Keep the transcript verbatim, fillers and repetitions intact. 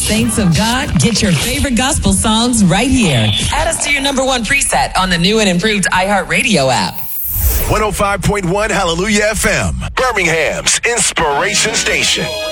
Saints of God, get your favorite gospel songs right here. Add us to your number one preset on the new and improved iHeartRadio app. one oh five point one Hallelujah F M, Birmingham's Inspiration Station.